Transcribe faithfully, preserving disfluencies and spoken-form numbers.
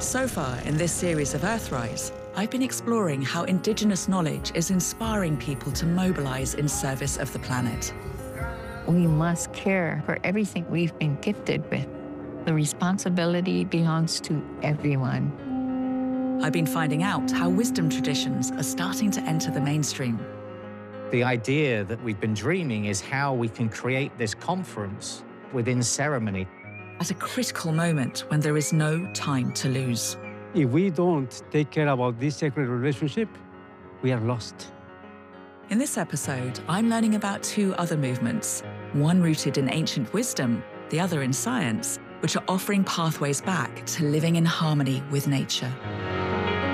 So far in this series of Earthrise, I've been exploring how Indigenous knowledge is inspiring people to mobilize in service of the planet. We must care for everything we've been gifted with. The responsibility belongs to everyone. I've been finding out how wisdom traditions are starting to enter the mainstream. The idea that we've been dreaming is how we can create this conference within ceremony. At a critical moment when there is no time to lose. If we don't take care about this sacred relationship, we are lost. In this episode, I'm learning about two other movements, one rooted in ancient wisdom, the other in science, which are offering pathways back to living in harmony with nature.